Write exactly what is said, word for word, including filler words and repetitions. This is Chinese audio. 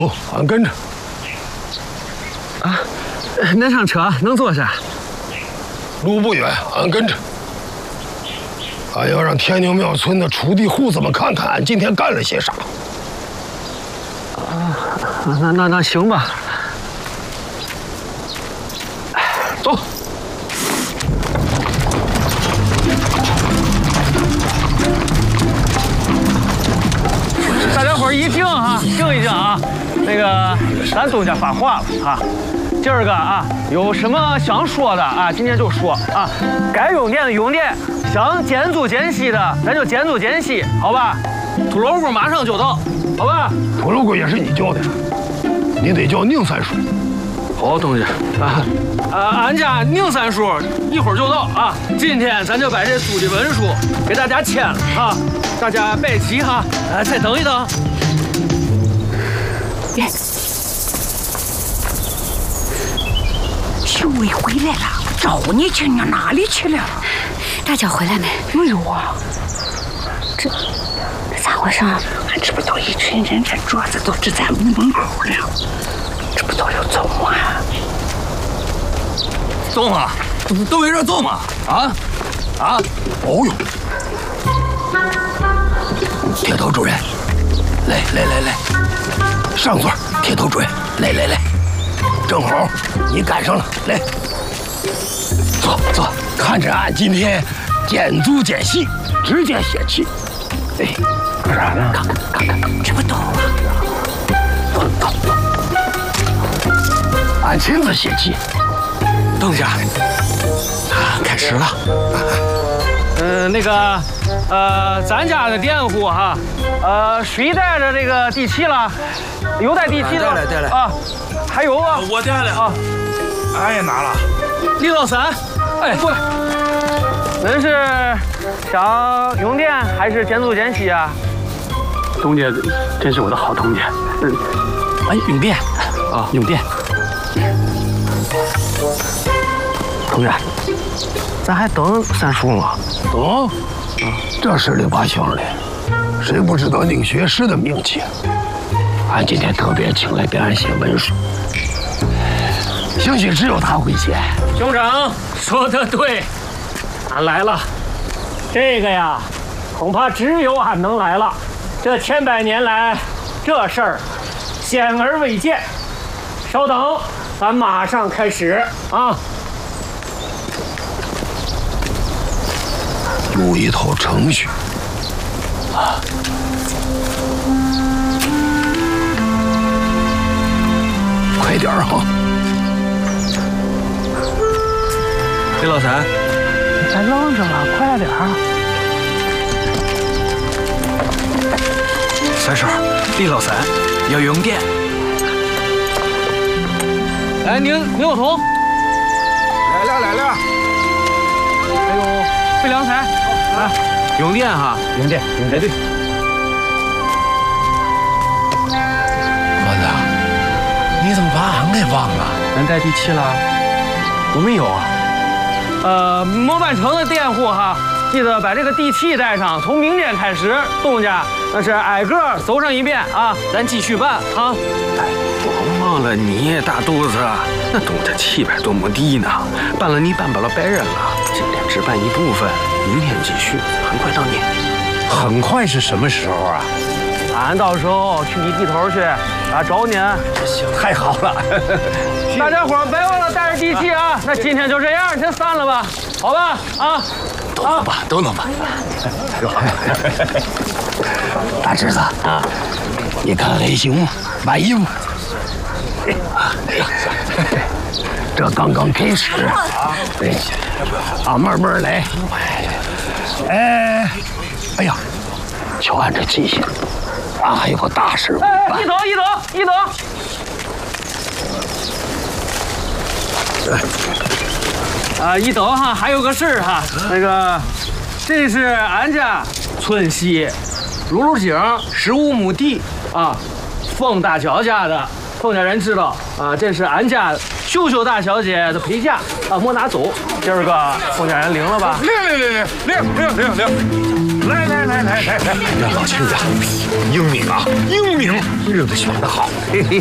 哦，俺跟着。 啊，那上车能坐下？ 路不远，俺跟着。俺要让天牛庙村的锄地户子们看看俺今天干了些啥。 啊，那那那行吧。走。大家伙儿一听啊，静一静啊。那个，咱东家发话了啊。今儿个啊，有什么想说的啊，今天就说啊。该用电的用电，想减租减息的，咱就减租减息，好吧？土楼姑马上就到，好吧？ 土楼姑也是你叫的，你得叫宁三叔。 好，东家啊，啊，俺家宁三叔一会儿就到啊。今天咱就把这租的文书给大家签了啊，大家别急哈，啊，再等一等。 耶，秋伟回来了，找你去，你哪里去了？ 大脚回来没？ 没有啊。 这这咋回事？ 俺这不都一群人，这桌子都支在屋门口了，这不都有走吗？ 走嘛，都围着走嘛！啊啊！ 哦哟， 铁头主任，来来来来，上座。铁头主任，来来来，正好你赶上了，来，坐坐。 看着俺今天减租减息，直接泄气。哎，干啥呢？ 看看看看，这不都啊？ 走走走，俺亲自泄气。 邓家，啊，开始了。 嗯、呃，那个，呃，咱家的佃户哈，呃，谁带着这个地契了？有带地契的？ 带来带来啊，还有啊， 我带了啊， 俺也拿了。 李老三，哎，过来。恁是想用电还是减租减息啊？ 东家真是我的好东家。嗯， 哎，用电啊，用电。同学，咱还等三叔吗？ 等，这十里八乡的，谁不知道宁学士的名气？俺今天特别请来给俺写文书，兴许只有他会写。 兄长说得对，俺来了。这个呀，恐怕只有俺能来了。这千百年来，这事儿显而未见。稍等，咱马上开始啊！ 有一套程序啊，快点儿哈！ 李老三， 别愣着了，快点儿！ 三叔，李老三要用电。 哎，宁宁有同， 来了来了。 还有费良才，来，用电哈， 用电，用电。对。 老子，你怎么把俺给忘了？ 咱带地契了？我没有啊。呃，磨半城的佃户哈，记得把这个地契带上。从明天开始，东家那是挨个走上一遍啊，咱继续办啊。 哎，我忘了你大肚子，那东家七百多亩地呢，办了你办不了白人了。今天只办一部分，明天继续，很快到你。 很快是什么时候啊？ 俺到时候去你地头去啊找你。 行，太好了。 大家伙别忘了带着地契啊！那今天就这样，先散了吧，好吧？啊， 都能办，都能办。 大侄子啊，你看还行吗？满意吗？哎呀，这刚刚开始，对，啊，慢慢来。哎，哎呀，瞧俺这记性，俺还有个大事办。 哎，一等一等一等。啊，一等哈，还有个事儿哈，那个，这是俺家村西鲁鲁井十五亩地啊，凤大小家的，凤家人知道啊，这是俺家秀秀大小姐的陪嫁啊，莫拿走，今儿个凤家人领了吧？ 领领领领领领领领。 来来来来来来，让老亲家英明啊，英明，日子选得好，嘿嘿。